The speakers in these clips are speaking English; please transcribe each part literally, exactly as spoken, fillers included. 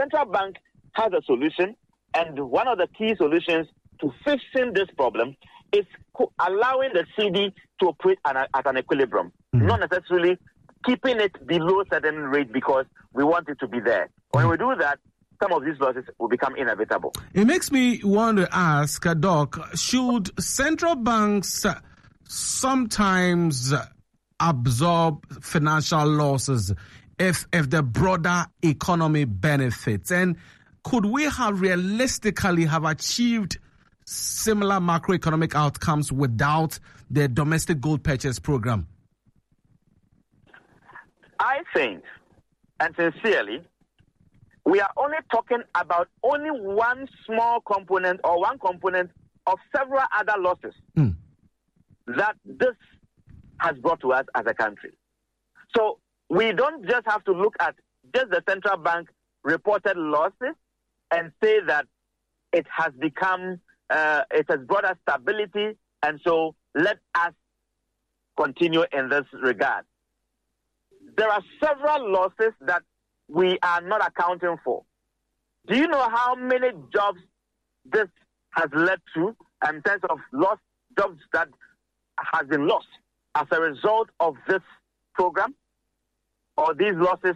central bank has a solution, and one of the key solutions to fixing this problem is co- allowing the C D to operate at, a, at an equilibrium, mm-hmm. not necessarily keeping it below certain rate because we want it to be there. When we do that, some of these losses will become inevitable. It makes me want to ask, uh, Doc, should central banks uh, sometimes uh, absorb financial losses if if the broader economy benefits? And could we have realistically have achieved similar macroeconomic outcomes without the domestic gold purchase program? I think, and sincerely, we are only talking about only one small component or one component of several other losses mm. that this has brought to us as a country. So we don't just have to look at just the central bank reported losses and say that it has become, uh, it has brought us stability, and so let us continue in this regard. There are several losses that we are not accounting for. Do you know how many jobs this has led to in terms of lost jobs that has been lost as a result of this program or these losses?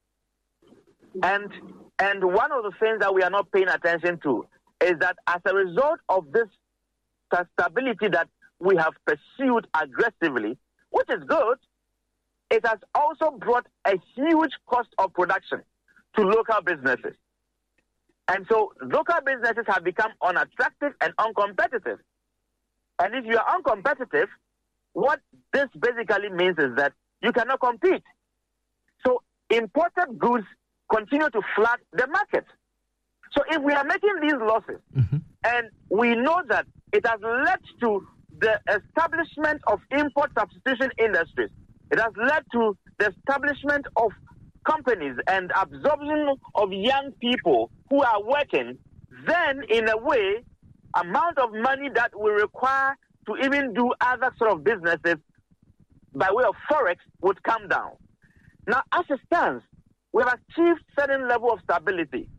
And and one of the things that we are not paying attention to is that as a result of this stability that we have pursued aggressively, which is good, it has also brought a huge cost of production to local businesses. And so local businesses have become unattractive and uncompetitive. And if you are uncompetitive, what this basically means is that you cannot compete. So imported goods continue to flood the market. So if we are making these losses, mm-hmm. and we know that it has led to the establishment of import substitution industries, it has led to the establishment of companies and absorption of young people who are working, then in a way, amount of money that we require to even do other sort of businesses by way of forex would come down. Now, as it stands, we have achieved certain level of stability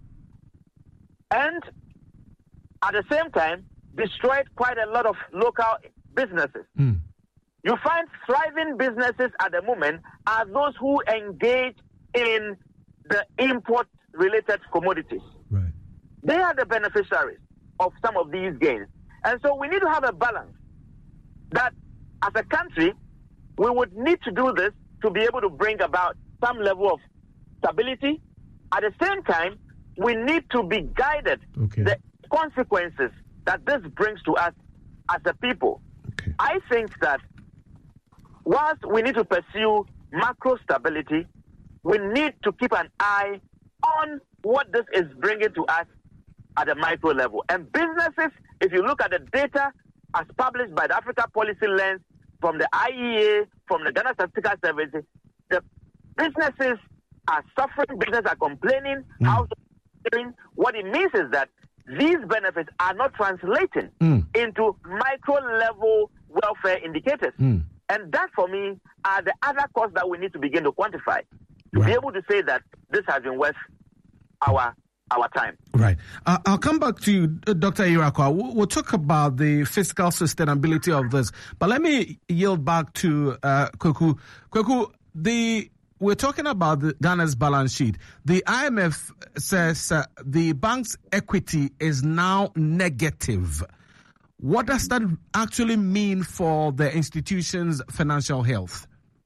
and at the same time destroyed quite a lot of local businesses. Mm. You find thriving businesses at the moment are those who engage in the import-related commodities. Right. They are the beneficiaries of some of these gains. And so we need to have a balance that as a country, we would need to do this to be able to bring about some level of stability. At the same time, we need to be guided okay. the consequences that this brings to us as a people. Okay. I think that whilst we need to pursue macro stability, we need to keep an eye on what this is bringing to us at the micro level. And businesses, if you look at the data as published by the Africa Policy Lens, from the I E A, from the Ghana Statistical Service, the businesses are suffering, businesses are complaining, mm. households are suffering. What it means is that these benefits are not translating mm. into micro-level welfare indicators. Mm. And that, for me, are the other costs that we need to begin to quantify to right. be able to say that this has been worth our our time. Right. Uh, I'll come back to you, uh, Doctor Irakwa. We'll, we'll talk about the fiscal sustainability of this. But let me yield back to uh, Kwaku. Kwaku, the... We're talking about the Ghana's balance sheet. The I M F says uh, the bank's equity is now negative. What does that actually mean for the institution's financial health?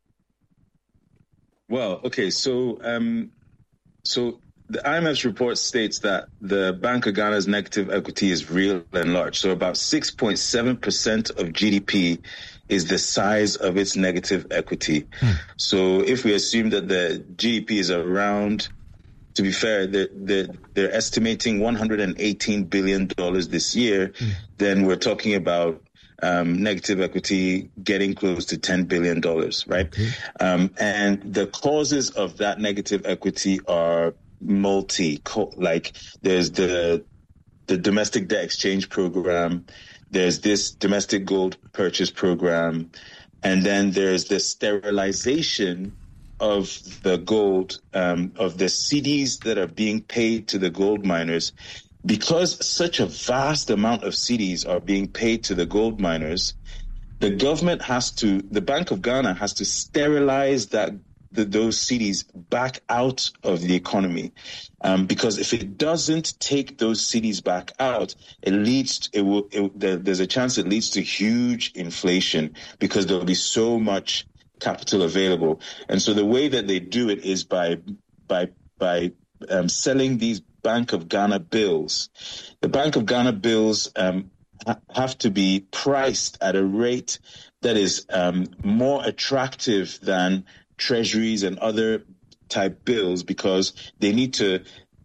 Well, okay, so um, so the I M F's report states that the Bank of Ghana's negative equity is real and large. So about six point seven percent of G D P is the size of its negative equity. Hmm. So if we assume that the G D P is around, to be fair, they're, they're, they're estimating one hundred eighteen billion dollars this year, hmm. then we're talking about um, negative equity getting close to ten billion dollars, right? Okay. Um, and the causes of that negative equity are multi, like there's the the domestic debt exchange program, there's this domestic gold purchase program, and then there's the sterilization of the gold, um, of the C Ds that are being paid to the gold miners, because such a vast amount of C Ds are being paid to the gold miners, the government has to, the Bank of Ghana has to sterilize that the, those C Ds back out of the economy, um, because if it doesn't take those C Ds back out, it leads. To, it will. It, there, there's a chance it leads to huge inflation because there will be so much capital available. And so the way that they do it is by by by um, selling these Bank of Ghana bills. The Bank of Ghana bills um, ha- have to be priced at a rate that is um, more attractive than treasuries and other type bills, because they need to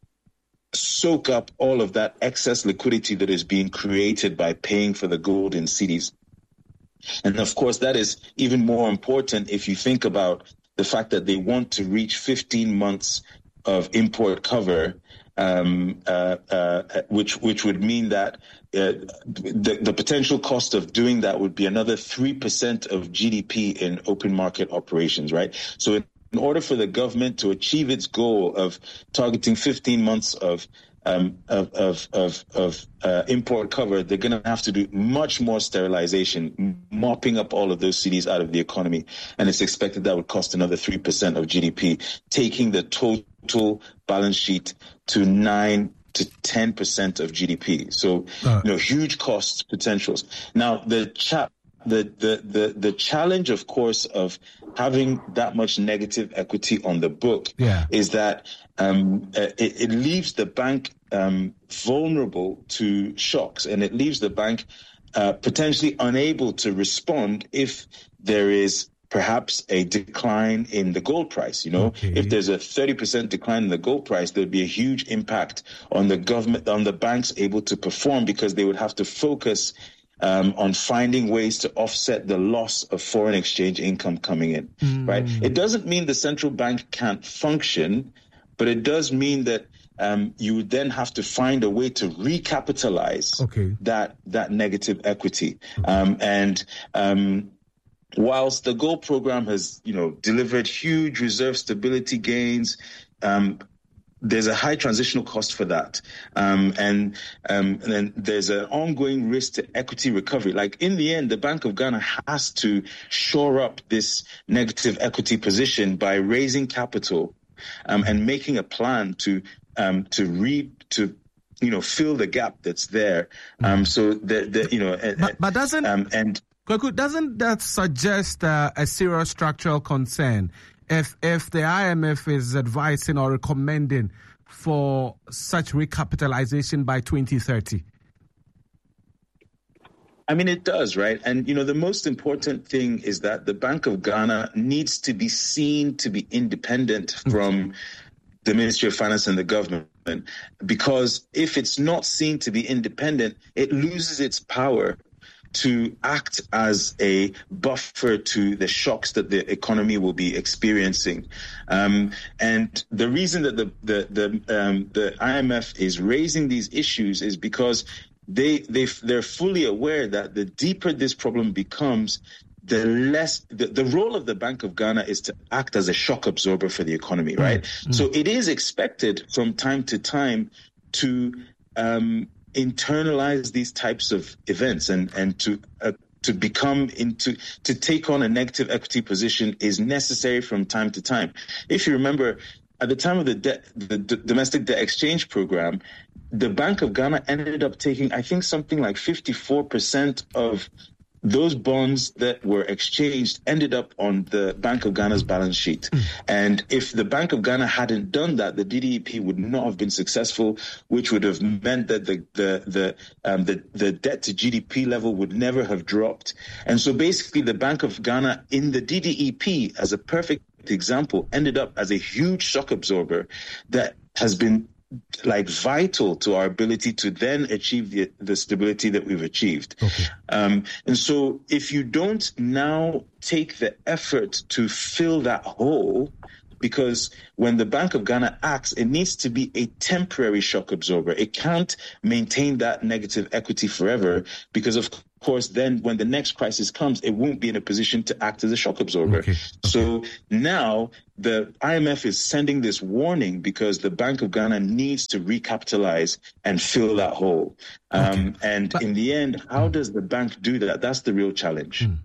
soak up all of that excess liquidity that is being created by paying for the gold in C Ds. And of course, that is even more important if you think about the fact that they want to reach fifteen months of import cover, um, uh, uh, which which would mean that uh, the, the potential cost of doing that would be another three percent of G D P in open market operations, right? So in, in order for the government to achieve its goal of targeting fifteen months of Um, of of of, of uh, import cover, they're going to have to do much more sterilization, mopping up all of those C Ds out of the economy, and it's expected that would cost another three percent of G D P, taking the total balance sheet to nine to ten percent of G D P. So, uh. you know, huge cost potentials. Now, the cha- the, the the the challenge, of course, of having that much negative equity on the book yeah. is that um, it, it leaves the bank um, vulnerable to shocks, and it leaves the bank uh, potentially unable to respond if there is perhaps a decline in the gold price. You know, okay. If there's a thirty percent decline in the gold price, there'd be a huge impact on the government, on the banks able to perform, because they would have to focus Um, on finding ways to offset the loss of foreign exchange income coming in, mm. right? It doesn't mean the central bank can't function, but it does mean that um, you would then have to find a way to recapitalize okay. that that negative equity. Okay. Um, and um, whilst the gold program has, you know, delivered huge reserve stability gains, um, there's a high transitional cost for that. Um, and, um, and then there's an ongoing risk to equity recovery. Like in the end, the Bank of Ghana has to shore up this negative equity position by raising capital, um, and making a plan to, um, to re, to, you know, fill the gap that's there. Um, so the, the, you know, but, but doesn't, um, and Kweku, doesn't that suggest uh, a serious structural concern? If if the I M F is advising or recommending for such recapitalization by twenty thirty? I mean, it does, right? And, you know, the most important thing is that the Bank of Ghana needs to be seen to be independent from the Ministry of Finance and the government. Because if it's not seen to be independent, it loses its power to act as a buffer to the shocks that the economy will be experiencing. Um, and the reason that the the the, um, the I M F is raising these issues is because they they they're fully aware that the deeper this problem becomes, the less the, the role of the Bank of Ghana is to act as a shock absorber for the economy, right? Mm-hmm. So it is expected from time to time to um, internalize these types of events, and and to uh, to become into to take on a negative equity position is necessary from time to time. If you remember, at the time of the debt, the d- domestic debt exchange program, the Bank of Ghana ended up taking, I think, something like fifty-four percent of those bonds that were exchanged ended up on the Bank of Ghana's balance sheet. Mm. And if the Bank of Ghana hadn't done that, the D D E P would not have been successful, which would have meant that the the the um, the, the debt to G D P level would never have dropped. And so basically the Bank of Ghana in the D D E P, as a perfect example, ended up as a huge shock absorber that has been like vital to our ability to then achieve the, the stability that we've achieved. Okay. Um, and so if you don't now take the effort to fill that hole, because when the Bank of Ghana acts, it needs to be a temporary shock absorber. It can't maintain that negative equity forever, because of course, then when the next crisis comes, it won't be in a position to act as a shock absorber. Okay. Okay. So now the I M F is sending this warning because the Bank of Ghana needs to recapitalize and fill that hole. Um, okay. And but, in the end, how mm. does the bank do that? That's the real challenge. Mm.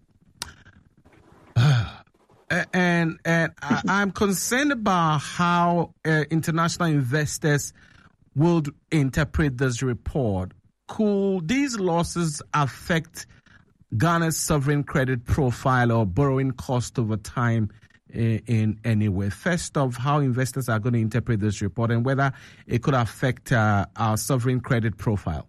And and I, I'm concerned about how uh, international investors would interpret this report. Could these losses affect Ghana's sovereign credit profile or borrowing cost over time in, in any way? First off, how investors are going to interpret this report and whether it could affect uh, our sovereign credit profile.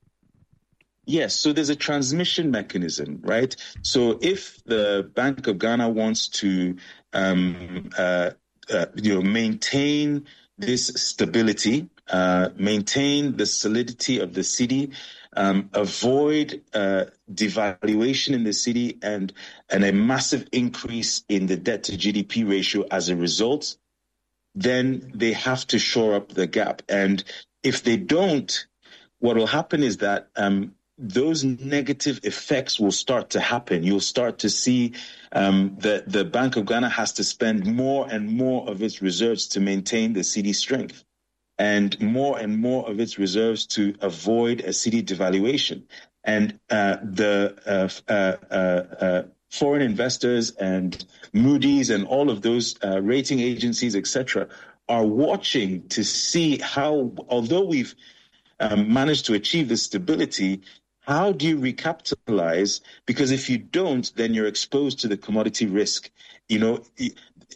Yes, so there's a transmission mechanism, right? So if the Bank of Ghana wants to, um, uh, uh, you know, maintain this stability, uh, maintain the solidity of the city, um, avoid uh, devaluation in the city, and and a massive increase in the debt to G D P ratio as a result, then they have to shore up the gap. And if they don't, what will happen is that um, those negative effects will start to happen. You'll start to see um, that the Bank of Ghana has to spend more and more of its reserves to maintain the cedi's strength, and more and more of its reserves to avoid a cedi devaluation. And uh, the uh, uh, uh, uh, foreign investors and Moody's and all of those uh, rating agencies, et cetera, are watching to see how, although we've um, managed to achieve this stability, how do you recapitalize? Because if you don't, then you're exposed to the commodity risk. You know, if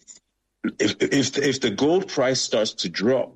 if if the gold price starts to drop,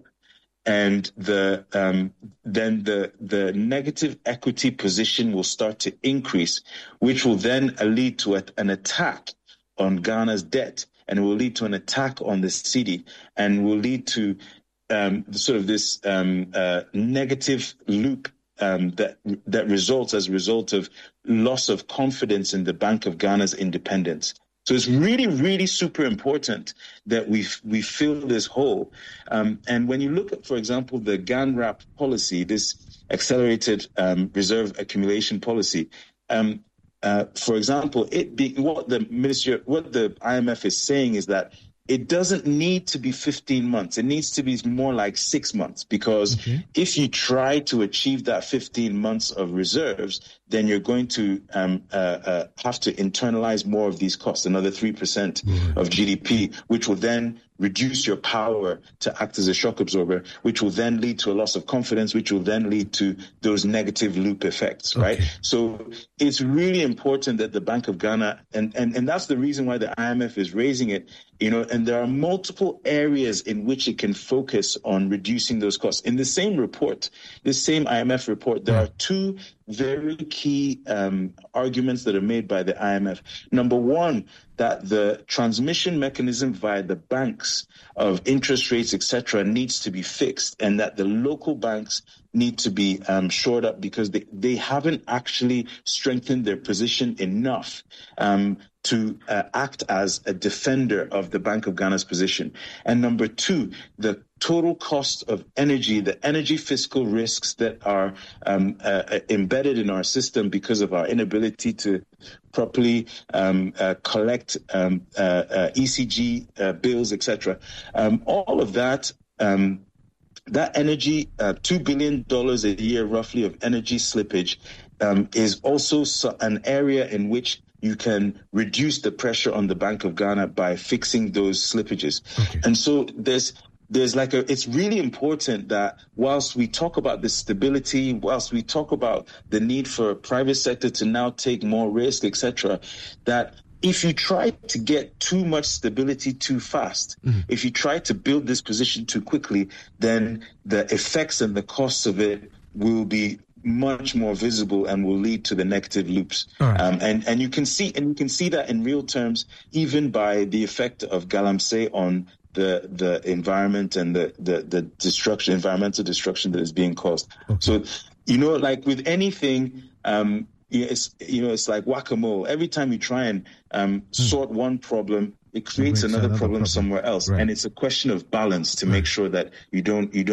and the um, then the the negative equity position will start to increase, which will then lead to a, an attack on Ghana's debt, and it will lead to an attack on the cedi, and will lead to um, sort of this um, uh, negative loop. Um, that that results as a result of loss of confidence in the Bank of Ghana's independence. So it's really, really super important that we we fill this hole. Um, and when you look at, for example, the GANRAP policy, this accelerated um, reserve accumulation policy, um, uh, for example, it be what the ministry, what the I M F is saying is that it doesn't need to be fifteen months. It needs to be more like six months because okay. if you try to achieve that fifteen months of reserves, then you're going to um, uh, uh, have to internalize more of these costs, another three percent mm-hmm. of G D P, which will then reduce your power to act as a shock absorber, which will then lead to a loss of confidence, which will then lead to those negative loop effects, right? Okay. So it's really important that the Bank of Ghana, and, and, and that's the reason why the I M F is raising it, you know, and there are multiple areas in which it can focus on reducing those costs. In the same report, this same I M F report, there are two very key um, arguments that are made by the I M F. Number one, that the transmission mechanism via the banks of interest rates, et cetera, needs to be fixed, and that the local banks need to be um, shored up because they, they haven't actually strengthened their position enough um, to uh, act as a defender of the Bank of Ghana's position. And number two, the total cost of energy, the energy fiscal risks that are um, uh, embedded in our system because of our inability to properly um, uh, collect um, uh, uh, E C G uh, bills, et cetera. Um, all of that, um, that energy, uh, two billion dollars a year roughly of energy slippage um, is also so an area in which you can reduce the pressure on the Bank of Ghana by fixing those slippages. Okay. And so there's There's like a, it's really important that whilst we talk about the stability, whilst we talk about the need for private sector to now take more risk, et cetera, that if you try to get too much stability too fast, mm-hmm. if you try to build this position too quickly, then the effects and the costs of it will be much more visible and will lead to the negative loops. Right. Um, and, and you can see, and you can see that in real terms, even by the effect of Galamsey on the the environment and the, the, the destruction, environmental destruction that is being caused. Okay. So, you know, like with anything, um, it's, you know, it's like whack-a-mole. Every time you try and um, hmm. sort one problem, it creates it another, another problem, problem somewhere else. Right. And it's a question of balance to right. make sure that you don't you don't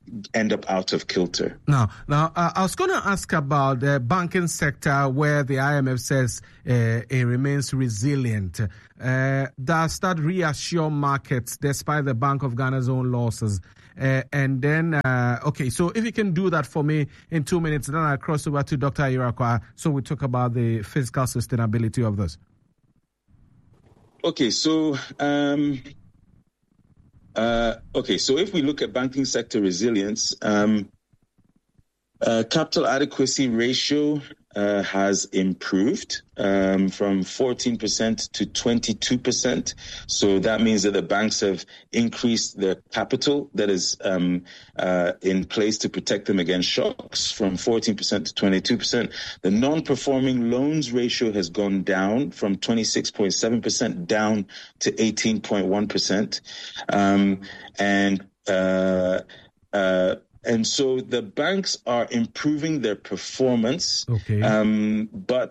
end up out of kilter. Now, now uh, I was going to ask about the banking sector, where the I M F says uh, it remains resilient. Uh, does that reassure markets despite the Bank of Ghana's own losses? Uh, and then, uh, okay, so if you can do that for me in two minutes, then I'll cross over to Doctor Irakwa, so we talk about the fiscal sustainability of this. Okay, so um, uh, okay, so if we look at banking sector resilience, um, uh, capital adequacy ratio uh, has improved um, from fourteen percent to twenty-two percent. So that means that the banks have increased their capital that is um, uh, in place to protect them against shocks from fourteen percent to twenty-two percent. The non-performing loans ratio has gone down from twenty-six point seven percent down to eighteen point one percent. Um, and uh, uh, And so the banks are improving their performance, okay. um, but...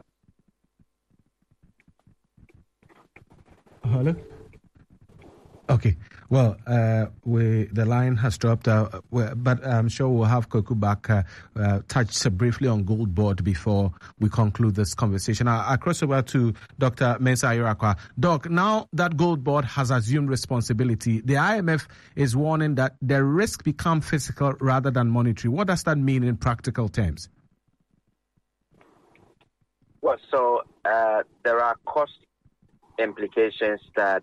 Hello? Okay. Well, uh, we the line has dropped, uh, but I'm sure we'll have Kwaku back uh, uh, touch briefly on Gold Board before we conclude this conversation. I, I cross over to Doctor Mensah Irakwa. Doc, now that Gold Board has assumed responsibility, the I M F is warning that the risk become physical rather than monetary. What does that mean in practical terms? Well, so uh, there are cost implications that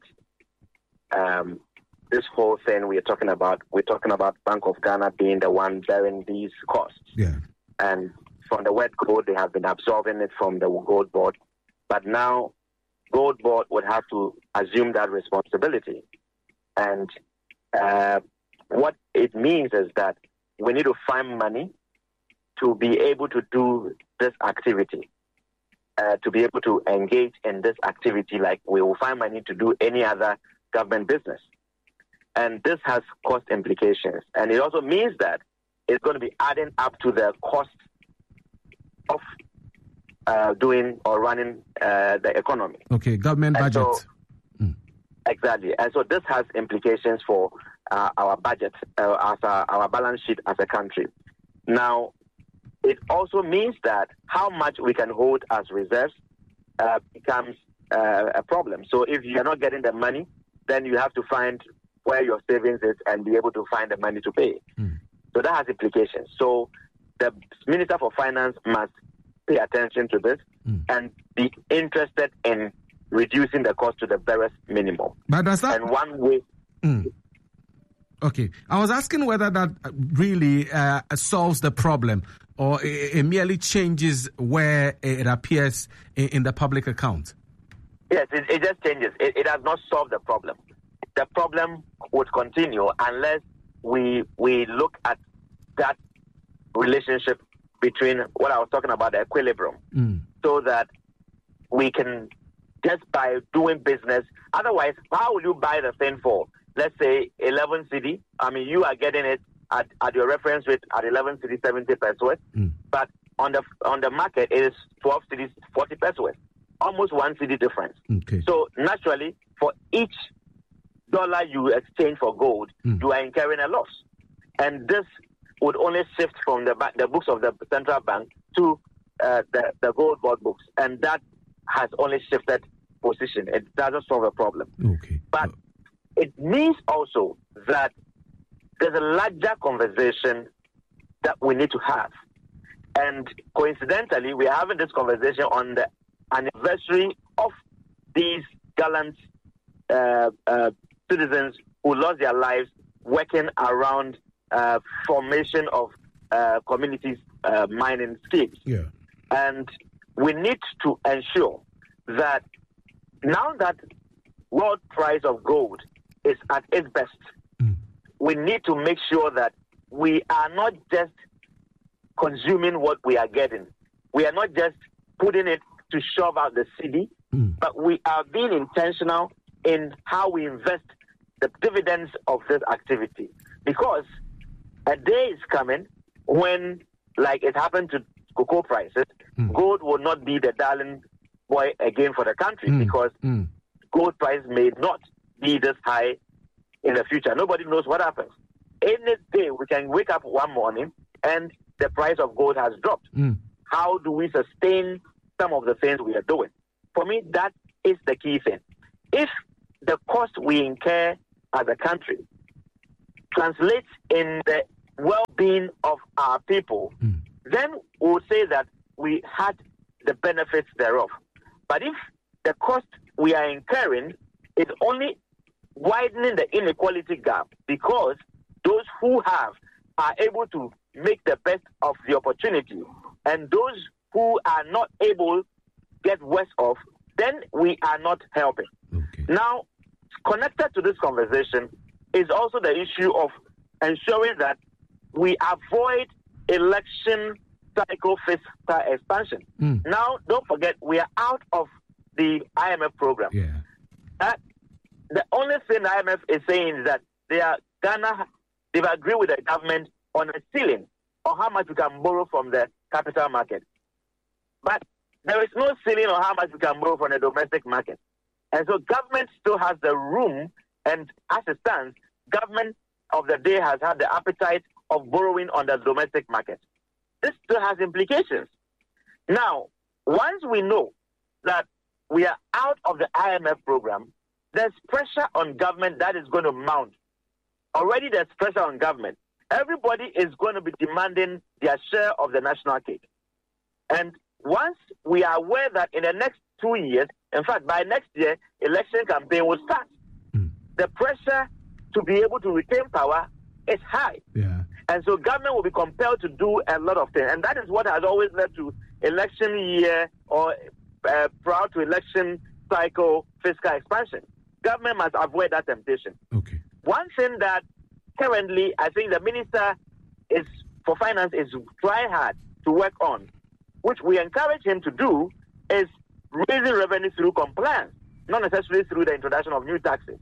um, this whole thing we're talking about, we're talking about Bank of Ghana being the one bearing these costs. Yeah. And from the wet gold, they have been absorbing it from the Gold Board. But now, Gold Board would have to assume that responsibility. And uh, what it means is that we need to find money to be able to do this activity, uh, to be able to engage in this activity like we will find money to do any other government business. And this has cost implications. And it also means that it's going to be adding up to the cost of uh, doing or running uh, the economy. Okay, government and budget. So, mm. Exactly. And so this has implications for uh, our budget, uh, as a, our balance sheet as a country. Now, it also means that how much we can hold as reserves uh, becomes uh, a problem. So if you're not getting the money, then you have to find where your savings is and be able to find the money to pay. Mm. So that has implications. So the Minister for Finance must pay attention to this mm. and be interested in reducing the cost to the barest minimum. But does that... And one way... Mm. Okay. I was asking whether that really uh, solves the problem or it, it merely changes where it appears in, in the public account. Yes, it, it just changes. It, it has not solved the problem. The problem would continue unless we we look at that relationship between what I was talking about, the equilibrium, mm. so that we can, just by doing business, otherwise, how will you buy the thing for, let's say, eleven cedi? I mean, you are getting it at, at your reference rate at eleven cedi, seventy pesos, mm. but on the on the market, it is twelve cedis, forty pesos, almost one cedi difference. Okay. So naturally, for each dollar you exchange for gold, mm. you are incurring a loss. And this would only shift from the, ba- the books of the central bank to uh, the, the Gold Board books. And that has only shifted position. It doesn't solve a problem. Okay. But uh, it means also that there's a larger conversation that we need to have. And coincidentally, we're having this conversation on the anniversary of these gallant uh, uh, citizens who lost their lives working around uh, formation of uh, communities uh, mining schemes. Yeah. And we need to ensure that now that world price of gold is at its best, mm. we need to make sure that we are not just consuming what we are getting. We are not just putting it to shove out the city, mm. but we are being intentional in how we invest the dividends of this activity. Because a day is coming when, like it happened to cocoa prices, mm. gold will not be the darling boy again for the country mm. because mm. gold price may not be this high in the future. Nobody knows what happens. any day we can wake up one morning and the price of gold has dropped. Mm. How do we sustain some of the things we are doing? For me, that is the key thing. If the cost we incur as a country translates in the well-being of our people, mm. then we would say that we had the benefits thereof. But if the cost we are incurring is only widening the inequality gap because those who have are able to make the best of the opportunity and those who are not able get worse off, then we are not helping. Okay. Now, connected to this conversation is also the issue of ensuring that we avoid election cycle fiscal expansion. Mm. Now, don't forget, we are out of the I M F program. Yeah. Uh, the only thing the I M F is saying is that they are Ghana, they've agreed with the government on a ceiling on how much we can borrow from the capital market. But there is no ceiling on how much we can borrow from the domestic market. And so government still has the room, and as it stands, government of the day has had the appetite of borrowing on the domestic market. This still has implications. Now, once we know that we are out of the I M F program, there's pressure on government that is going to mount. Already there's pressure on government. Everybody is going to be demanding their share of the national cake. And once we are aware that in the next two years, in fact, by next year, election campaign will start, mm. the pressure to be able to retain power is high. Yeah. And so government will be compelled to do a lot of things. And that is what has always led to election year or uh, prior to election cycle fiscal expansion. Government must avoid that temptation. Okay. One thing that currently I think the Minister is for Finance is trying hard to work on, which we encourage him to do, is raising revenue through compliance, not necessarily through the introduction of new taxes.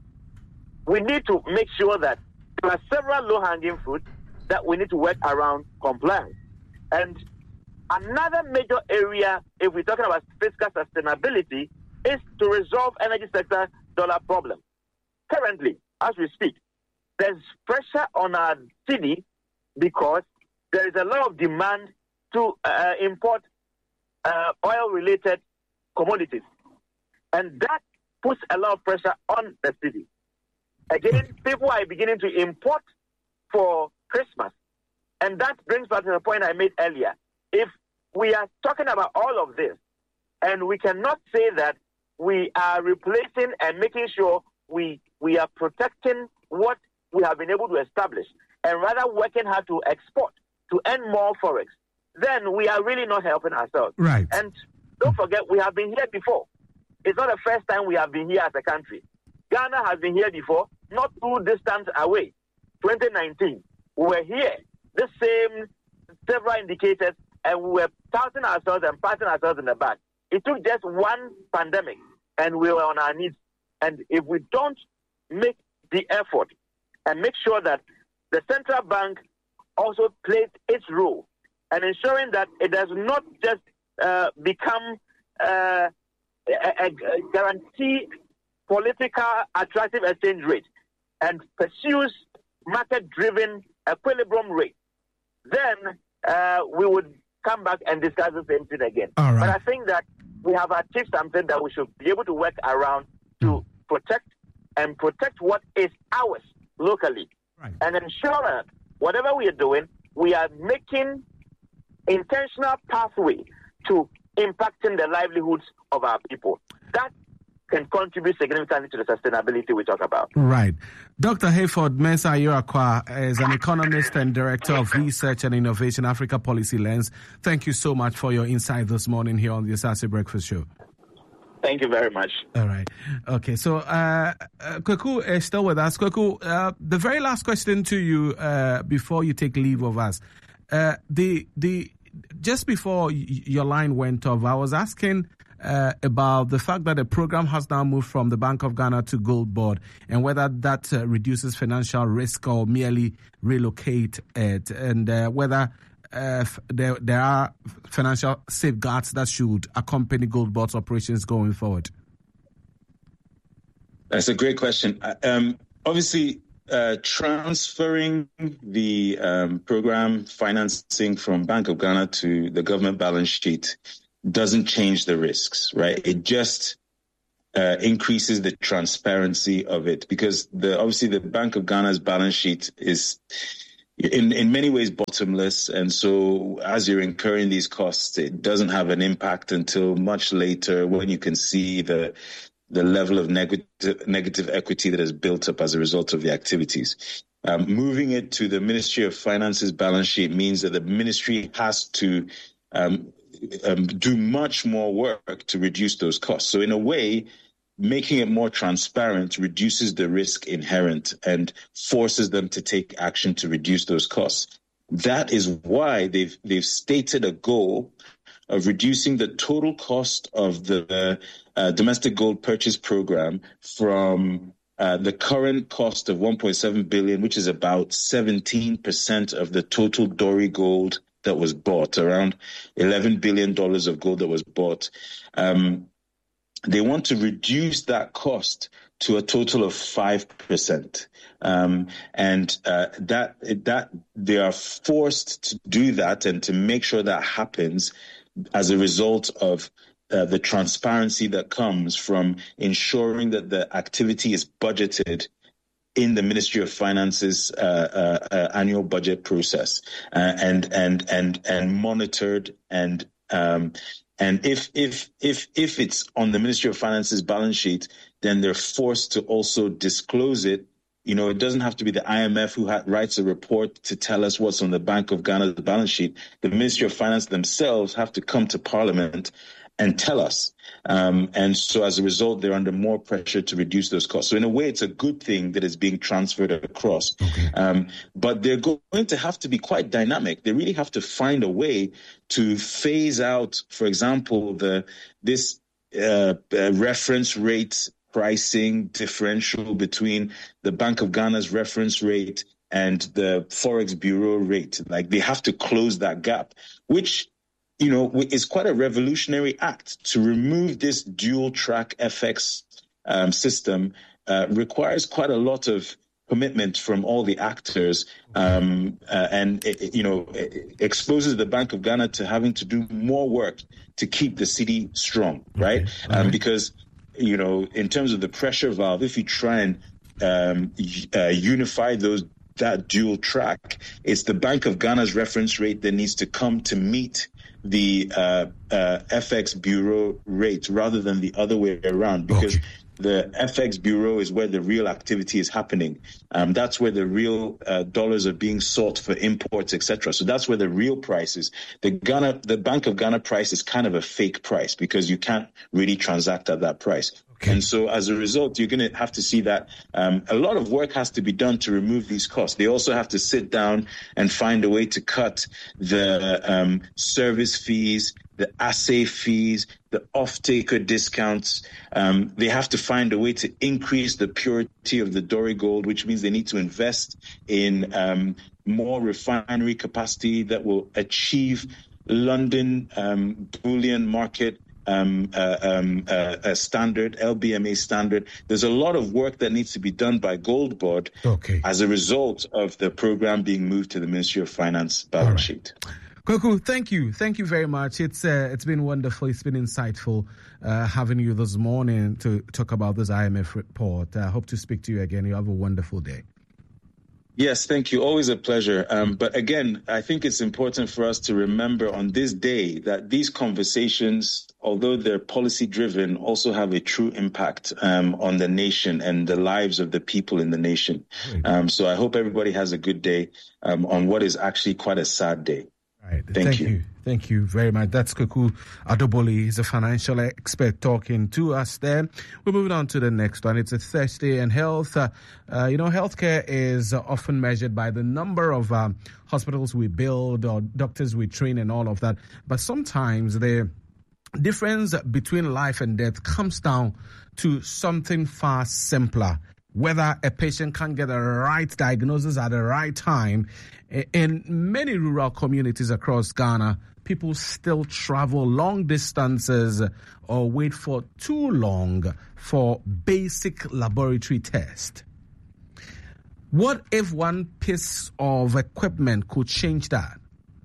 We need to make sure that there are several low-hanging fruits that we need to work around compliance. And another major area, if we're talking about fiscal sustainability, is to resolve energy sector dollar problem. Currently, as we speak, there's pressure on our city because there is a lot of demand to uh, import uh, oil-related commodities. And that puts a lot of pressure on the city. Again, people are beginning to import for Christmas. And that brings back to the point I made earlier. If we are talking about all of this, and we cannot say that we are replacing and making sure we we are protecting what we have been able to establish, and rather working hard to export, to earn more forex, then we are really not helping ourselves. Right. And don't forget, we have been here before. It's not the first time we have been here as a country. Ghana has been here before, not too distant away. twenty nineteen, we were here. The same several indicators, and we were touting ourselves and patting ourselves in the back. It took just one pandemic, and we were on our knees. And if we don't make the effort and make sure that the central bank also plays its role and ensuring that it does not just uh, become uh, a, a guarantee political attractive exchange rate and pursues market-driven equilibrium rate, then uh, we would come back and discuss the same thing again. All right. But I think that we have achieved something that we should be able to work around to protect and protect what is ours locally. Right. And ensure that whatever we are doing, we are making intentional pathway to impacting the livelihoods of our people. That can contribute significantly to the sustainability we talk about. Right. Doctor Hayford Mensah Yerakwa is an economist and director of research and innovation, Africa Policy Lens. Thank you so much for your insight this morning here on the Asase Breakfast Show. Thank you very much. All right. Okay. So, uh, uh, Kwaku is still with us. Kwaku, uh, the very last question to you uh, before you take leave of us. Uh, the the just before y- your line went off, I was asking uh, about the fact that the program has now moved from the Bank of Ghana to Gold Board, and whether that uh, reduces financial risk or merely relocate it, and uh, whether uh, there there are financial safeguards that should accompany Gold Board's operations going forward. That's a great question. Um, obviously, uh, transferring the um, program financing from Bank of Ghana to the government balance sheet doesn't change the risks, right? It just uh, increases the transparency of it, because the obviously the Bank of Ghana's balance sheet is in in many ways bottomless, and so as you're incurring these costs, it doesn't have an impact until much later, when you can see the the level of negative negative equity that is built up as a result of the activities. Um, moving it to the Ministry of Finance's balance sheet means that the ministry has to um, um, do much more work to reduce those costs. So in a way, making it more transparent reduces the risk inherent and forces them to take action to reduce those costs. That is why they've they've stated a goal of reducing the total cost of the uh, domestic gold purchase program from uh, the current cost of one point seven billion dollars, which is about seventeen percent of the total Doré gold that was bought, around eleven billion dollars of gold that was bought. Um, they want to reduce that cost to a total of five percent. Um, and uh, that that they are forced to do that and to make sure that happens as a result of uh, the transparency that comes from ensuring that the activity is budgeted in the Ministry of Finance's uh, uh, uh, annual budget process, uh, and and and and monitored and um, and if if if if it's on the Ministry of Finance's balance sheet, then they're forced to also disclose it. You know, it doesn't have to be the I M F who ha- writes a report to tell us what's on the Bank of Ghana's balance sheet. The Ministry of Finance themselves have to come to Parliament and tell us. Um, and so as a result, they're under more pressure to reduce those costs. So in a way, it's a good thing that is being transferred across. Okay. Um, but they're going to have to be quite dynamic. They really have to find a way to phase out, for example, the this uh, uh, reference rate pricing differential between the Bank of Ghana's reference rate and the Forex Bureau rate. Like, they have to close that gap, which, you know, is quite a revolutionary act. To remove this dual track F X um, system uh, requires quite a lot of commitment from all the actors, um, uh, and it, you know, it exposes the Bank of Ghana to having to do more work to keep the city strong, right? Okay. Um, right. Because, you know, in terms of the pressure valve, if you try and um, uh, unify those that dual track, it's the Bank of Ghana's reference rate that needs to come to meet the uh, uh, F X Bureau rate rather than the other way around, because okay. the F X Bureau is where the real activity is happening. Um, that's where the real uh, dollars are being sought for imports, et cetera. So that's where the real price is. The Ghana, the Bank of Ghana price is kind of a fake price because you can't really transact at that price. Okay. And so as a result, you're going to have to see that um, a lot of work has to be done to remove these costs. They also have to sit down and find a way to cut the um, service fees, the assay fees, the off-taker discounts. Um, they have to find a way to increase the purity of the Doré gold, which means they need to invest in um, more refinery capacity that will achieve London um, bullion market Um, uh, um, uh, a standard, L B M A standard. There's a lot of work that needs to be done by Gold Board okay. as a result of the program being moved to the Ministry of Finance balance right. sheet. Kwaku, thank you. Thank you very much. It's uh, it's been wonderful. It's been insightful uh, having you this morning to talk about this I M F report. I uh, hope to speak to you again. You have a wonderful day. Yes, thank you. Always a pleasure. Um, but again, I think it's important for us to remember on this day that these conversations, although they're policy driven, also have a true impact um, on the nation and the lives of the people in the nation. Um, so I hope everybody has a good day um, on what is actually quite a sad day. Right. Thank, Thank you. you. Thank you very much. That's Kwaku Adoboli. He's a financial expert talking to us there. We're moving on to the next one. It's a Thursday and health. Uh, uh, you know, healthcare is often measured by the number of um, hospitals we build or doctors we train and all of that. But sometimes the difference between life and death comes down to something far simpler. Whether a patient can get the right diagnosis at the right time. In many rural communities across Ghana, people still travel long distances or wait for too long for basic laboratory tests. What if one piece of equipment could change that?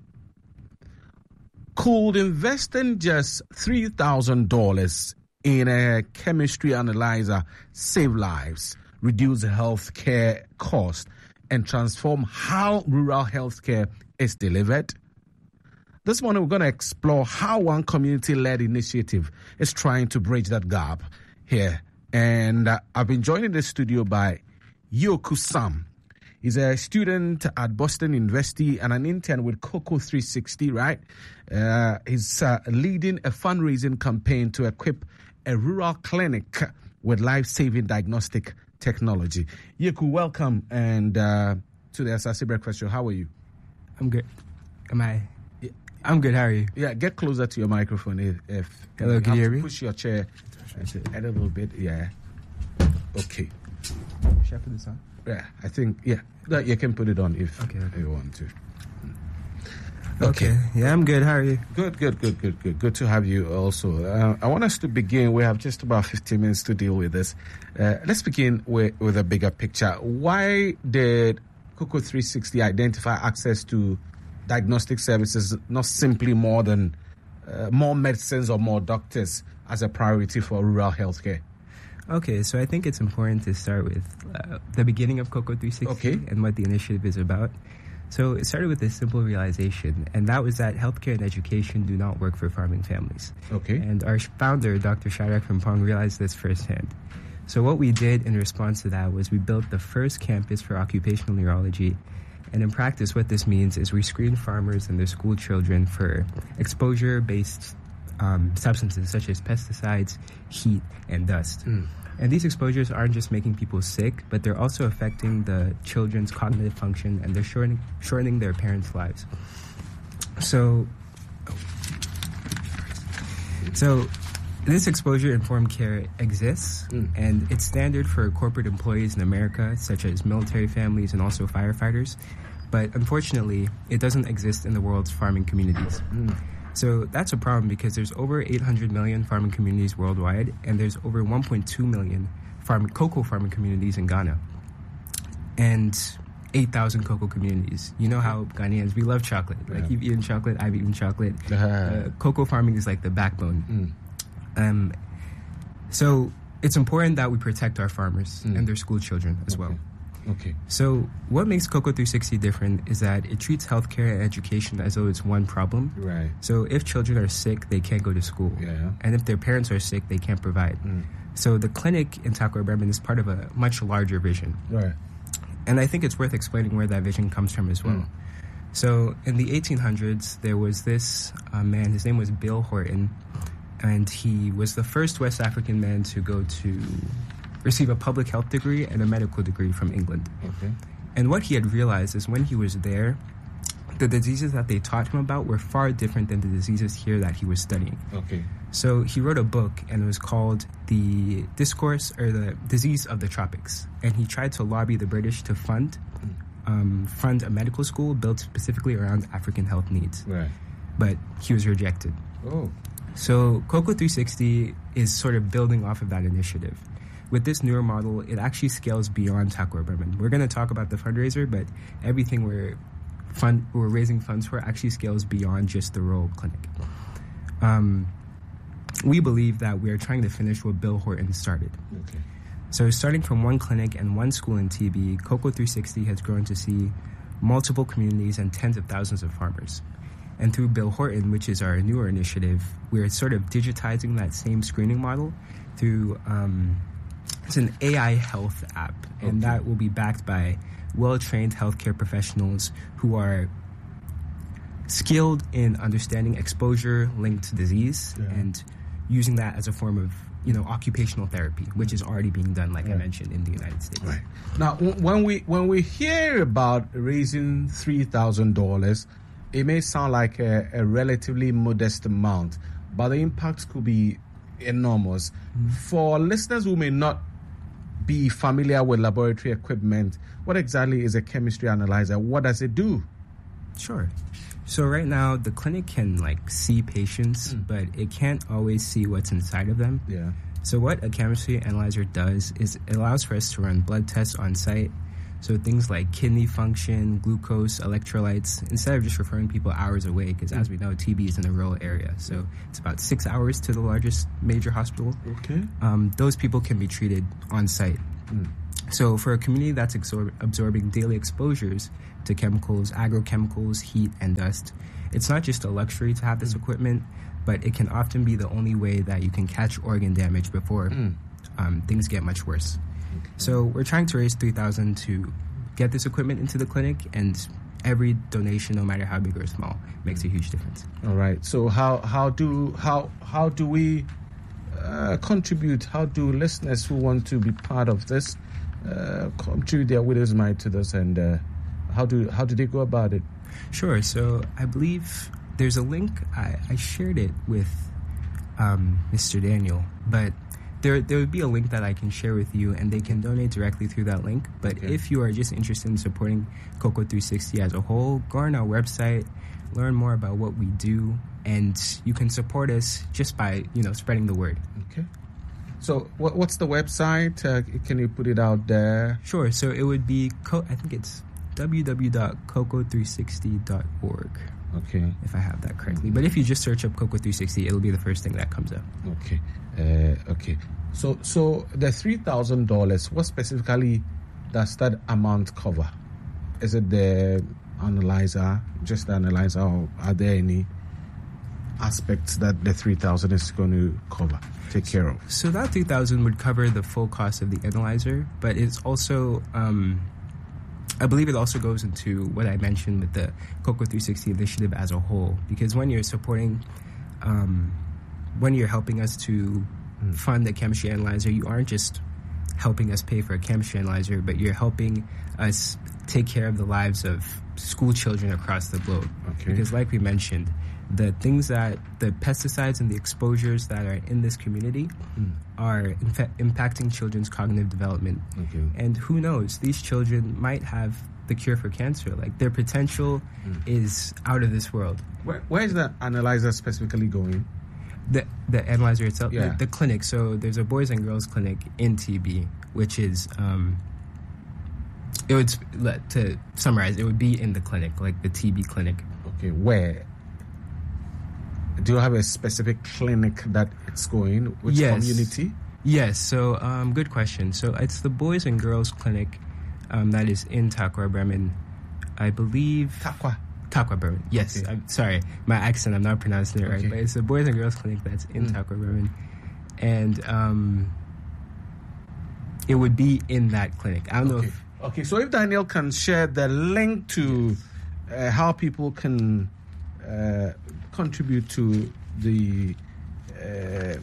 Could investing just three thousand dollars in a chemistry analyzer save lives, reduce healthcare costs, and transform how rural healthcare is delivered? This morning, we're going to explore how one community-led initiative is trying to bridge that gap here. And uh, I've been joined in the studio by Yoku Sam. He's a student at Boston University and an intern with Cocoa three sixty, right? Uh, he's uh, leading a fundraising campaign to equip a rural clinic with life-saving diagnostic technology. Yoku, welcome and uh, to the Asase Breakfast Show. How are you? I'm good. Am I? Yeah. I'm good. How are you? Yeah, get closer to your microphone. If, if Hello, you can you hear me? Push your chair a little bit. Yeah. Okay. Should I put this on? Yeah, I think, yeah, you can put it on if okay, okay. you want to. Okay. okay. Yeah, I'm good. How are you? Good, good, good, good, good. Good to have you also. Uh, I want us to begin. We have just about fifteen minutes to deal with this. Uh, let's begin with, with a bigger picture. Why did Cocoa three sixty identify access to diagnostic services, not simply more than uh, more medicines or more doctors, as a priority for rural healthcare? Okay, so I think it's important to start with uh, the beginning of Cocoa three sixty okay. and what the initiative is about. So it started with this simple realization, and that was that healthcare and education do not work for farming families. Okay. And our founder, Doctor Shadrach Frimpong, realized this firsthand. So what we did in response to that was we built the first campus for occupational neurology. And in practice, what this means is we screen farmers and their school children for exposure-based Um, substances such as pesticides, heat, and dust. Mm. And these exposures aren't just making people sick, but they're also affecting the children's cognitive function, and they're shortening, shortening their parents' lives. So, so this exposure-informed care exists, mm. and it's standard for corporate employees in America, such as military families and also firefighters. But unfortunately, it doesn't exist in the world's farming communities. Mm. So that's a problem because there's over eight hundred million farming communities worldwide, and there's over one point two million farm, cocoa farming communities in Ghana, and eight thousand cocoa communities. You know how Ghanaians, we love chocolate. Like, yeah. You've eaten chocolate, I've eaten chocolate. Uh-huh. Uh, cocoa farming is like the backbone. Mm. Um, so it's important that we protect our farmers mm. and their school children as okay. well. Okay. So what makes Cocoa three sixty different is that it treats healthcare and education as though it's one problem. Right. So if children are sick, they can't go to school. Yeah. And if their parents are sick, they can't provide. Mm. So the clinic in Takwa Bremen is part of a much larger vision. Right. And I think it's worth explaining where that vision comes from as well. Mm. So in the eighteen hundreds, there was this uh, man, his name was Bill Horton, and he was the first West African man to go to receive a public health degree and a medical degree from England. Okay. And what he had realized is when he was there, the diseases that they taught him about were far different than the diseases here that he was studying. Okay. So he wrote a book, and it was called The Discourse, or The Disease of the Tropics. And he tried to lobby the British to fund um, fund a medical school built specifically around African health needs. Right. But he was rejected. Oh. So Cocoa three sixty is sort of building off of that initiative. With this newer model, it actually scales beyond Takwa Bremen. We're going to talk about the fundraiser, but everything we're fund we're raising funds for actually scales beyond just the rural clinic. Um, we believe that we are trying to finish what Bill Horton started. Okay. So starting from one clinic and one school in T B, Cocoa three sixty has grown to see multiple communities and tens of thousands of farmers. And through Bill Horton, which is our newer initiative, we're sort of digitizing that same screening model through... Um, It's an A I health app, and okay. that will be backed by well-trained healthcare professionals who are skilled in understanding exposure-linked disease yeah. and using that as a form of, you know, occupational therapy, which is already being done, like right. I mentioned, in the United States. Right. Now, when we when we hear about raising three thousand dollars, it may sound like a, a relatively modest amount, but the impact could be enormous. Mm-hmm. For listeners who may not be familiar with laboratory equipment, what exactly is a chemistry analyzer? What does it do? Sure. So right now, the clinic can, like, see patients, mm. but it can't always see what's inside of them. Yeah. So what a chemistry analyzer does is it allows for us to run blood tests on site, So things like kidney function, glucose, electrolytes, instead of just referring people hours away, because mm. as we know, T B is in a rural area. So it's about six hours to the largest major hospital. Okay. Um, those people can be treated on site. Mm. So for a community that's absor- absorbing daily exposures to chemicals, agrochemicals, heat, and dust, it's not just a luxury to have this mm. equipment, but it can often be the only way that you can catch organ damage before mm. um, things get much worse. Okay. So we're trying to raise three thousand dollars to get this equipment into the clinic, and every donation, no matter how big or small, makes a huge difference. All right. So how how do how how do we uh, contribute? How do listeners who want to be part of this uh, contribute their widow's mite to this, and uh, how do how do they go about it? Sure. So I believe there's a link. I, I shared it with um, Mister Daniel, but there there would be a link that I can share with you, and they can donate directly through that link. But okay. if you are just interested in supporting Cocoa three sixty as a whole, go on our website, learn more about what we do, and you can support us just by, you know, spreading the word. Okay. So what, what's the website? Uh, can you put it out there? Sure. So it would be, co- I think it's w w w dot cocoa three sixty dot org. Okay. If I have that correctly. But if you just search up Cocoa three sixty, it'll be the first thing that comes up. Okay. Uh, okay. So so the three thousand dollars, what specifically does that amount cover? Is it the analyzer, just the analyzer, or are there any aspects that the three thousand dollars is going to cover, take care of? So that three thousand dollars would cover the full cost of the analyzer, but it's also... Um, I believe it also goes into what I mentioned with the Cocoa three sixty initiative as a whole, because when you're supporting, um, when you're helping us to mm. fund the chemistry analyzer, you aren't just helping us pay for a chemistry analyzer, but you're helping us take care of the lives of school children across the globe. Okay. Because like we mentioned, the things that, the pesticides and the exposures that are in this community mm. are infa- impacting children's cognitive development. Okay. And who knows, these children might have the cure for cancer. Like, their potential mm. is out of this world. Where, where is the analyzer specifically going? The the analyzer itself? Yeah. The, the clinic. So there's a boys and girls clinic in T B, which is, um, it would, to summarize, it would be in the clinic, like the T B clinic. Okay, where? Do you have a specific clinic that it's going? Which yes. community? Yes. So, um, good question. So it's the Boys and Girls Clinic um, that is in Takwa Bremen. I believe... Takwa? Takwa Bremen. Yes. Okay. I'm sorry. My accent, I'm not pronouncing it right. Okay. But it's the Boys and Girls Clinic that's in mm. Takwa Bremen. And um, it would be in that clinic. I don't okay. know if... Okay, so if Daniel can share the link to uh, how people can... Uh, contribute to the uh,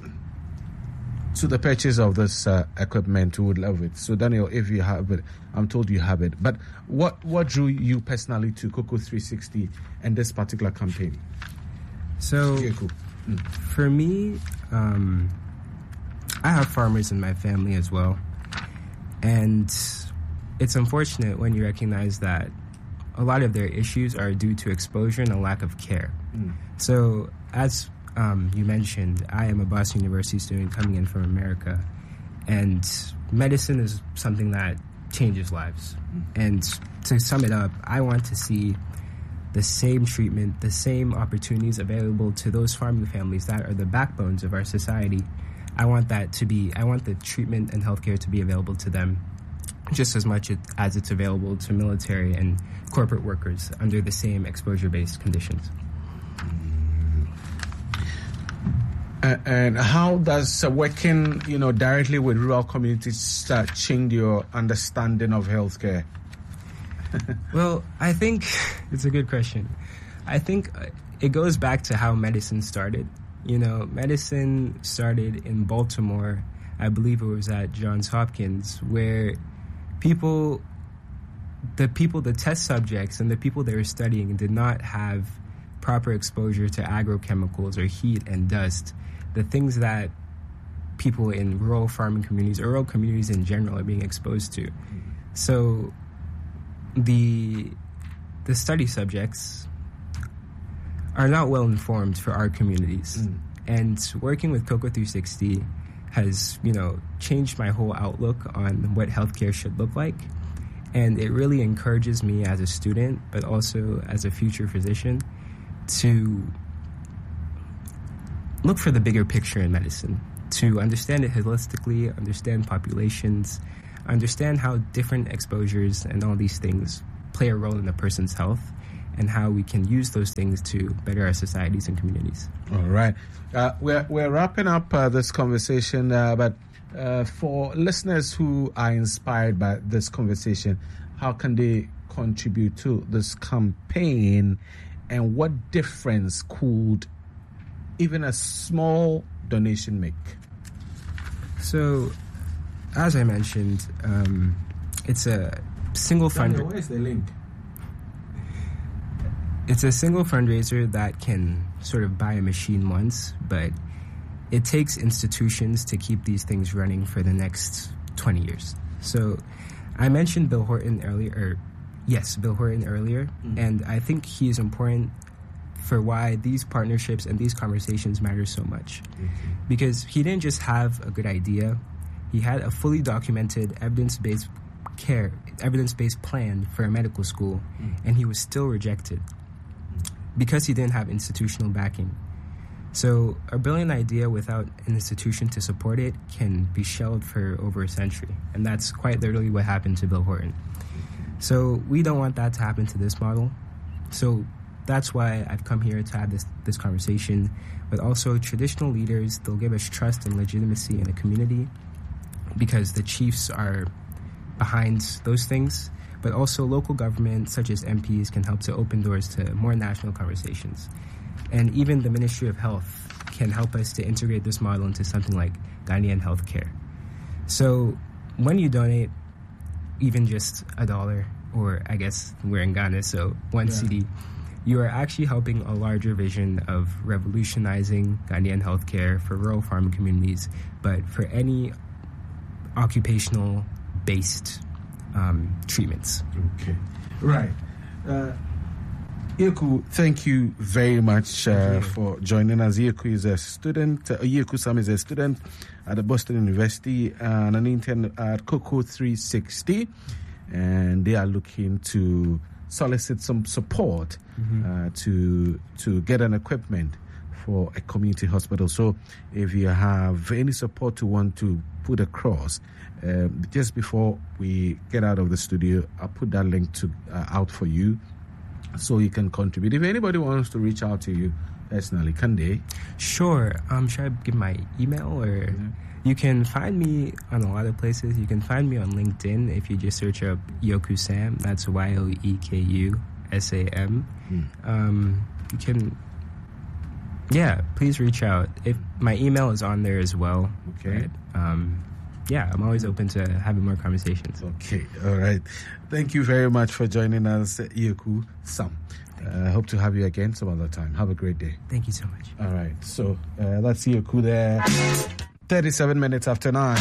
to the purchase of this uh, equipment, we would love it. So Daniel, if you have it, I'm told you have it. But what what drew you personally to Cocoa three sixty and this particular campaign? So yeah, cool. mm. for me, um, I have farmers in my family as well, and it's unfortunate when you recognize that a lot of their issues are due to exposure and a lack of care. Mm. So, as um, you mentioned, I am a Boston University student coming in from America, and medicine is something that changes lives. Mm. And to sum it up, I want to see the same treatment, the same opportunities available to those farming families that are the backbones of our society. I want that to be, I want the treatment and healthcare to be available to them just as much as it's available to military and corporate workers under the same exposure-based conditions. Uh, and how does uh, working, you know, directly with rural communities uh, change your understanding of healthcare? Well, I think it's a good question. I think it goes back to how medicine started. You know, medicine started in Baltimore. I believe it was at Johns Hopkins, where people, the people, the test subjects and the people they were studying did not have proper exposure to agrochemicals or heat and dust, the things that people in rural farming communities or rural communities in general are being exposed to. So the the study subjects are not well informed for our communities. Mm. And working with Cocoa three sixty has, you know, changed my whole outlook on what healthcare should look like. And it really encourages me as a student, but also as a future physician, to look for the bigger picture in medicine, to understand it holistically, understand populations, understand how different exposures and all these things play a role in a person's health, and how we can use those things to better our societies and communities. All right. Uh, we're, we're wrapping up uh, this conversation, uh, but uh, for listeners who are inspired by this conversation, how can they contribute to this campaign, and what difference could even a small donation make? So, as I mentioned, um, it's a single fundraiser. Where's the link? It's a single fundraiser that can sort of buy a machine once, but it takes institutions to keep these things running for the next twenty years. So I mentioned Bill Horton earlier, or yes, Bill Horton earlier, mm-hmm. and I think he is important for why these partnerships and these conversations matter so much. Mm-hmm. Because he didn't just have a good idea, he had a fully documented evidence-based care, evidence-based plan for a medical school, mm-hmm. and he was still rejected because he didn't have institutional backing. So a brilliant idea without an institution to support it can be shelved for over a century. And that's quite literally what happened to Bill Horton. So we don't want that to happen to this model. So that's why I've come here to have this, this conversation. But also traditional leaders, they'll give us trust and legitimacy in the community because the chiefs are behind those things. But also local government, such as M Ps, can help to open doors to more national conversations. And even the Ministry of Health can help us to integrate this model into something like Ghanaian healthcare. So when you donate even just a dollar, or I guess we're in Ghana, so one yeah. C D, you are actually helping a larger vision of revolutionizing Ghanaian healthcare for rural farming communities, but for any occupational-based Um, treatments. Okay, right. Uh, Yeku, thank you very much uh, for joining us. Yeku is a student. Uh, Yeku Sam is a student at the Boston University and an intern at Cocoa three sixty, and they are looking to solicit some support mm-hmm. uh, to to get an equipment for a community hospital. So, if you have any support you want to put across. Um, just before we get out of the studio, I'll put that link to uh, out for you so you can contribute. If anybody wants to reach out to you personally, can they? Sure. Um, should I give my email? Or mm-hmm. You can find me on a lot of places. You can find me on LinkedIn if you just search up Yeku Sam. That's Y O E K U S A M. Mm. Um, you can, yeah, please reach out. If my email is on there as well. Okay. But, um, yeah, I'm always open to having more conversations. Okay, all right. Thank you very much for joining us, Yeku Sam. I uh, hope to have you again some other time. Have a great day. Thank you so much. All right, so uh, that's Yeku there. thirty-seven minutes after nine.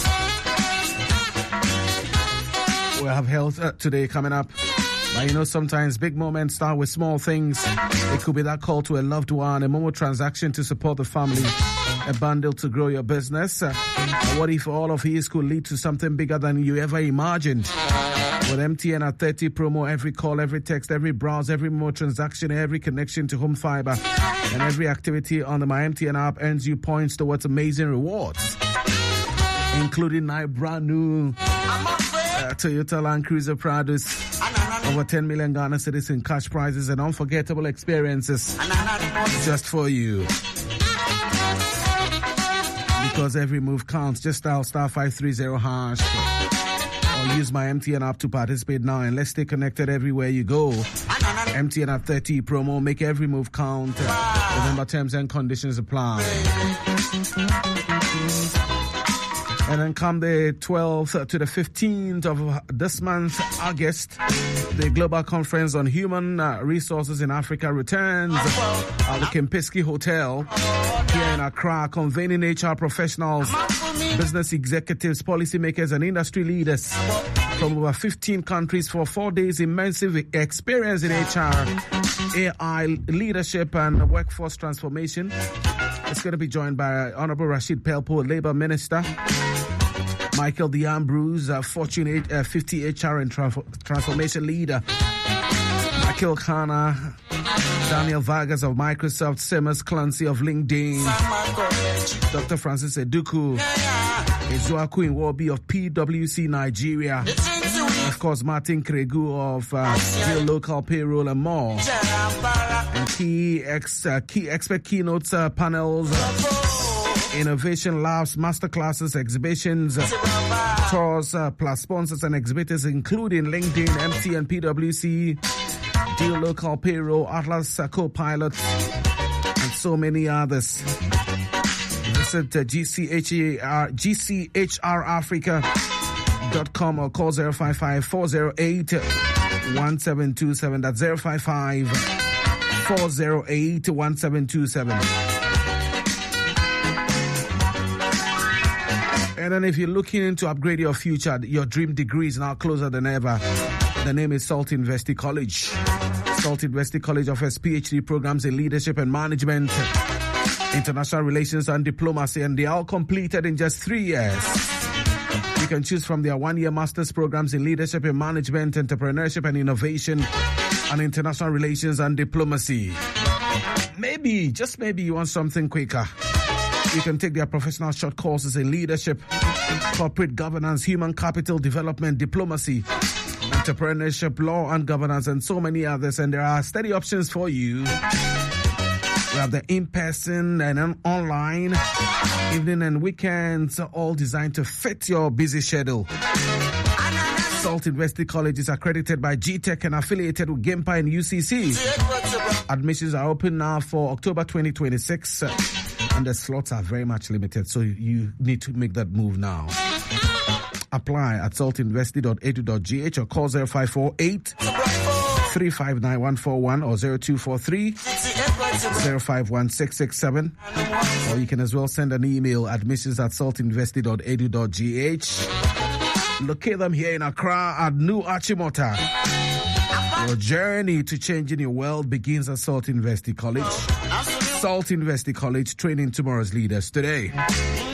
We have health uh, today coming up. But you know, sometimes big moments start with small things. It could be that call to a loved one, a Momo transaction to support the family, a bundle to grow your business. Uh, what if all of these could lead to something bigger than you ever imagined? With M T N at thirty promo, every call, every text, every browse, every Momo transaction, every connection to home fiber, and every activity on the My M T N app earns you points towards amazing rewards, including nine brand new uh, Toyota Land Cruiser Prados. Over ten million Ghana cedis in cash prizes and unforgettable experiences just for you. Because every move counts. Just dial star five three zero hash or use my M T N app to participate now, and let's stay connected everywhere you go. M T N at thirty promo, make every move count. Remember, terms and conditions apply. And then come the twelfth to the fifteenth of this month, August, the Global Conference on Human Resources in Africa returns at the Kempinski Hotel here in Accra, convening H R professionals, business executives, policymakers, and industry leaders from over fifteen countries for four days immersive experience in H R, A I leadership, and workforce transformation. It's going to be joined by Honorable Rashid Pelpo, Labour Minister, Michael DeAmbrose, uh, Fortune eight, uh, fifty H R and tra- Transformation Leader. Michael Khanna, Daniel Vargas of Microsoft, Seamus Clancy of LinkedIn, Doctor Francis Eduku, Ezuaku Inwobi of P W C Nigeria, of course Martin Kregu of uh, Deal Local Payroll and more, and key ex uh, key expert keynotes uh, panels, uh, innovation labs, masterclasses, exhibitions, uh, tours, uh, plus sponsors and exhibitors including LinkedIn, M T N, P W C, Deal Local Payroll, Atlas uh, Co-Pilot, and so many others. Visit uh, G C H R, G C H R Africa dot com or call zero five five, four zero eight, one seven two seven. That's zero five five, four zero eight, one seven two seven. And then if you're looking to upgrade your future, your dream degree is now closer than ever. The name is Salt University College. Salt University College offers PhD programs in leadership and management, international relations and diplomacy, and they are all completed in just three years. You can choose from their one-year master's programs in leadership and management, entrepreneurship and innovation, and international relations and diplomacy. Maybe, just maybe you want something quicker. You can take their professional short courses in leadership, corporate governance, human capital development, diplomacy, entrepreneurship, law and governance, and so many others. And there are study options for you. We have the in-person and online, evening and weekends, all designed to fit your busy schedule. Salt University College is accredited by G Tech and affiliated with GIMPA and U C C. Admissions are open now for October twenty twenty-six, and the slots are very much limited, so you need to make that move now. Apply at salt university dot e d u dot g h or call zero five four eight, three five nine one four one or zero two four three, zero five one six six seven. Or you can as well send an email, admissions at salt university dot e d u dot g h. Locate them here in Accra at New Achimota. Your journey to changing your world begins at Salt University College. Salt University College, training tomorrow's leaders today.